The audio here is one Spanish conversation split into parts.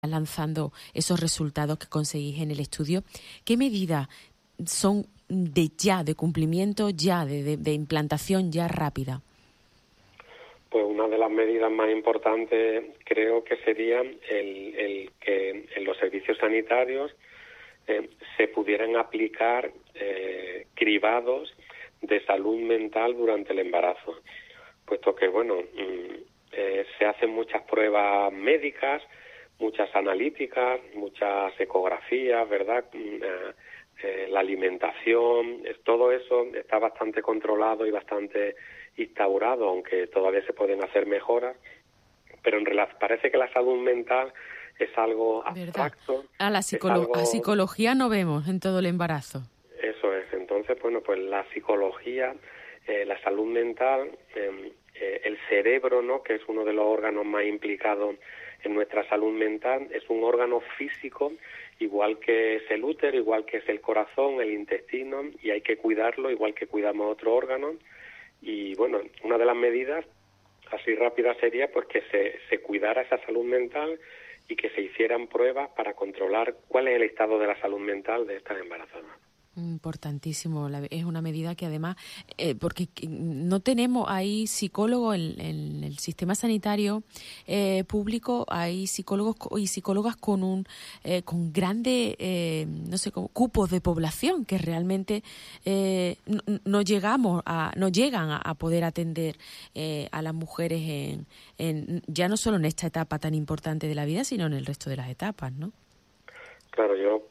lanzando esos resultados que conseguís en el estudio, ¿qué medidas son de cumplimiento ya, de implantación ya rápida? Pues una de las medidas más importantes creo que sería el que en los servicios sanitarios se pudieran aplicar cribados de salud mental durante el embarazo, puesto que, se hacen muchas pruebas médicas, muchas analíticas, muchas ecografías, ¿verdad? La alimentación, todo eso está bastante controlado y bastante instaurado, aunque todavía se pueden hacer mejoras, pero en realidad parece que la salud mental es algo abstracto. A psicología no vemos en todo el embarazo. Eso es. Entonces, pues la psicología, la salud mental, el cerebro, ¿no?, que es uno de los órganos más implicados en nuestra salud mental, es un órgano físico, igual que es el útero, igual que es el corazón, el intestino, y hay que cuidarlo igual que cuidamos otro órgano. Y una de las medidas así rápidas sería pues que se cuidara esa salud mental y que se hicieran pruebas para controlar cuál es el estado de la salud mental de estas embarazadas. Importantísimo, es una medida que además, porque no tenemos, hay psicólogos en el sistema sanitario público, hay psicólogos y psicólogas con grandes, cupos de población que realmente no llegan a poder atender a las mujeres ya no solo en esta etapa tan importante de la vida, sino en el resto de las etapas, ¿no? Claro, yo,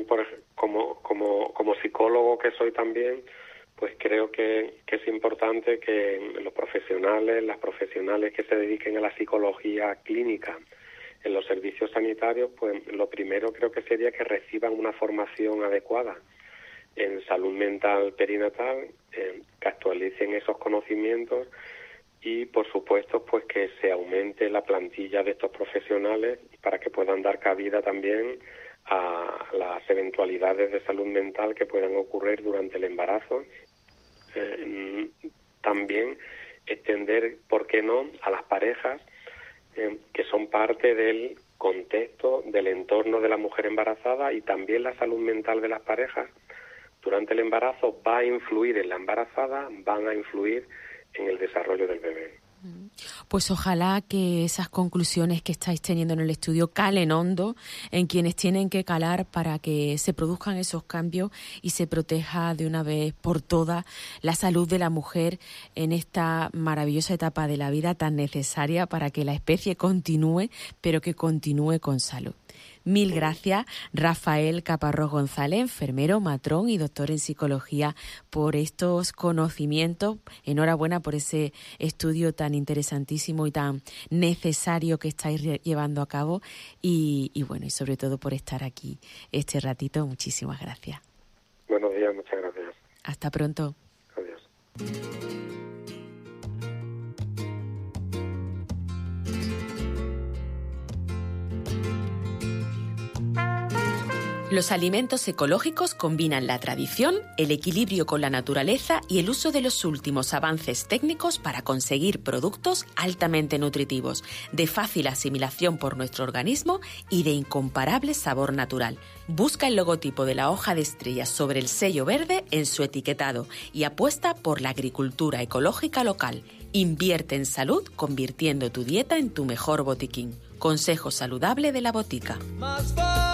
como psicólogo que soy también, pues creo que es importante que las profesionales que se dediquen a la psicología clínica en los servicios sanitarios, pues lo primero creo que sería que reciban una formación adecuada en salud mental perinatal, que actualicen esos conocimientos y, por supuesto, pues que se aumente la plantilla de estos profesionales para que puedan dar cabida también a las eventualidades de salud mental que puedan ocurrir durante el embarazo. También extender, ¿por qué no?, a las parejas que son parte del contexto, del entorno de la mujer embarazada, y también la salud mental de las parejas durante el embarazo va a influir en la embarazada, van a influir en el desarrollo del bebé. Pues ojalá que esas conclusiones que estáis teniendo en el estudio calen hondo en quienes tienen que calar para que se produzcan esos cambios y se proteja de una vez por todas la salud de la mujer en esta maravillosa etapa de la vida tan necesaria para que la especie continúe, pero que continúe con salud. Mil gracias, Rafael Caparrós González, enfermero, matrón y doctor en psicología, por estos conocimientos. Enhorabuena por ese estudio tan interesantísimo y tan necesario que estáis llevando a cabo y sobre todo por estar aquí este ratito. Muchísimas gracias. Buenos días, muchas gracias. Hasta pronto. Adiós. Los alimentos ecológicos combinan la tradición, el equilibrio con la naturaleza y el uso de los últimos avances técnicos para conseguir productos altamente nutritivos, de fácil asimilación por nuestro organismo y de incomparable sabor natural. Busca el logotipo de la hoja de estrella sobre el sello verde en su etiquetado y apuesta por la agricultura ecológica local. Invierte en salud convirtiendo tu dieta en tu mejor botiquín. Consejo saludable de la botica.